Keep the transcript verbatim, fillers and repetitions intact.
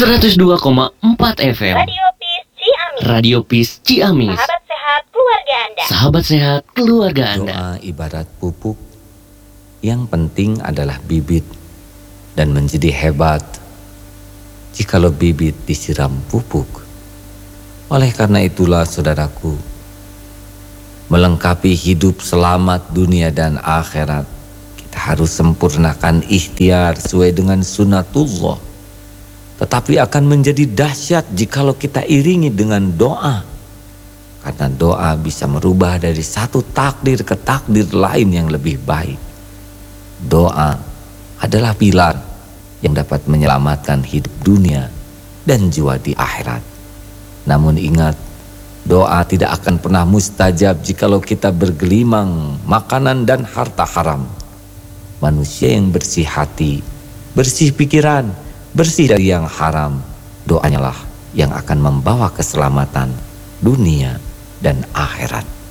seratus dua koma empat F M. Radio Peace Ciamis. Radio Peace Ciamis. Sahabat sehat keluarga Anda. Sahabat sehat keluarga Anda. Doa ibarat pupuk. Yang penting adalah bibit. Dan menjadi hebat jikalau bibit disiram pupuk. Oleh karena itulah saudaraku, melengkapi hidup selamat dunia dan akhirat, kita harus sempurnakan ikhtiar sesuai dengan sunnatullah. Tetapi akan menjadi dahsyat jikalau kita iringi dengan doa. Karena doa bisa merubah dari satu takdir ke takdir lain yang lebih baik. Doa adalah pilar yang dapat menyelamatkan hidup dunia dan jiwa di akhirat. Namun ingat, doa tidak akan pernah mustajab jikalau kita bergelimang makanan dan harta haram. Manusia yang bersih hati, bersih pikiran, bersih dari yang haram, doanya lah yang akan membawa keselamatan dunia dan akhirat.